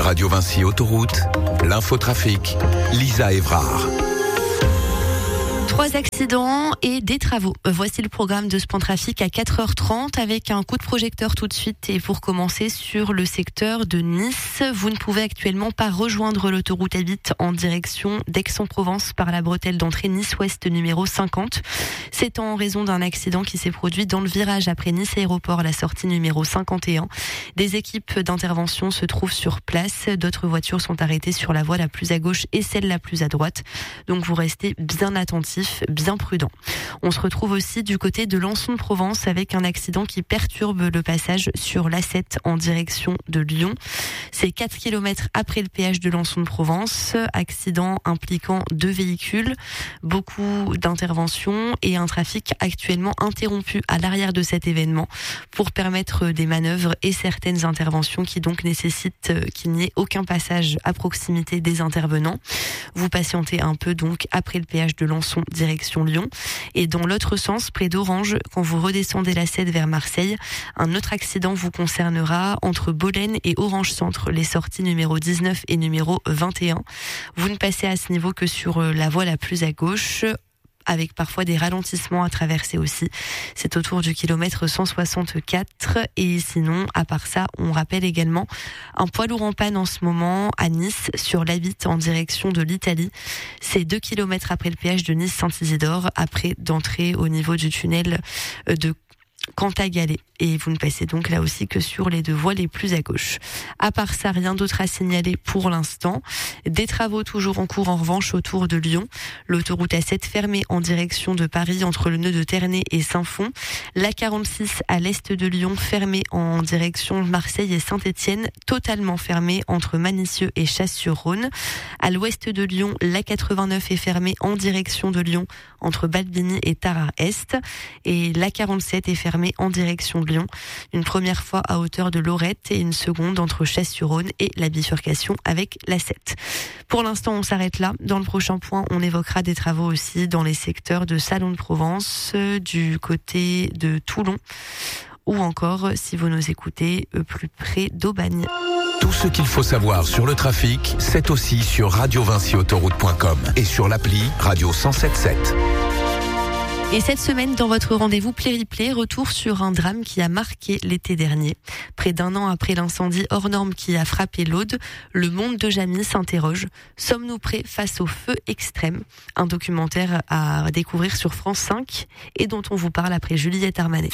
Radio Vinci Autoroute, l'infotrafic, Lisa Évrard. 3 accidents et des travaux. Voici le programme de Span Trafic à 4h30 avec un coup de projecteur tout de suite. Et pour commencer sur le secteur de Nice, vous ne pouvez actuellement pas rejoindre l'autoroute A8 en direction d'Aix-en-Provence par la bretelle d'entrée Nice-Ouest numéro 50. C'est en raison d'un accident qui s'est produit dans le virage après Nice Aéroport, la sortie numéro 51. Des équipes d'intervention se trouvent sur place. D'autres voitures sont arrêtées sur la voie la plus à gauche et celle la plus à droite. Donc vous restez bien attentifs, bien prudent. On se retrouve aussi du côté de Lançon-de-Provence avec un accident qui perturbe le passage sur l'A7 en direction de Lyon. C'est 4 km après le péage de Lançon-de-Provence. Accident impliquant 2 véhicules, beaucoup d'interventions et un trafic actuellement interrompu à l'arrière de cet événement pour permettre des manœuvres et certaines interventions qui donc nécessitent qu'il n'y ait aucun passage à proximité des intervenants. Vous patientez un peu donc après le péage de Lançon direction Lyon. Et dans l'autre sens, près d'Orange, quand vous redescendez la 7 vers Marseille, un autre accident vous concernera entre Bolène et Orange Centre, les sorties numéro 19 et numéro 21. Vous ne passez à ce niveau que sur la voie la plus à gauche, avec parfois des ralentissements à traverser aussi. C'est autour du kilomètre 164. Et sinon, à part ça, on rappelle également un poids lourd en panne en ce moment à Nice, sur l'A8 en direction de l'Italie. C'est 2 kilomètres après le péage de Nice-Saint-Isidore, après d'entrer au niveau du tunnel de Cantagalès. Et vous ne passez donc là aussi que sur les 2 voies les plus à gauche. À part ça, rien d'autre à signaler pour l'instant. Des travaux toujours en cours en revanche autour de Lyon. L'autoroute A7 fermée en direction de Paris entre le nœud de Ternay et Saint-Fond. La 46 à l'est de Lyon fermée en direction de Marseille et Saint-Étienne, totalement fermée entre Manicieux et Chasse-sur-Rhône. À l'ouest de Lyon, la 89 est fermée en direction de Lyon entre Balbigny et Tarare-Est. Et la 47 est fermée en direction de Lyon, une première fois à hauteur de Lorette et une seconde entre Chasse-sur-Rhône et la bifurcation avec la 7. Pour l'instant, on s'arrête là. Dans le prochain point, on évoquera des travaux aussi dans les secteurs de Salon de Provence, du côté de Toulon, ou encore, si vous nous écoutez, plus près d'Aubagne. Tout ce qu'il faut savoir sur le trafic, c'est aussi sur radiovinciautoroute.com et sur l'appli Radio 107.7. Et cette semaine, dans votre rendez-vous Play-Replay, retour sur un drame qui a marqué l'été dernier. Près d'1 an après l'incendie hors norme qui a frappé l'Aude, le monde de Jamie s'interroge. Sommes-nous prêts face au feu extrême ? Un documentaire à découvrir sur France 5 et dont on vous parle après Juliette Armanet.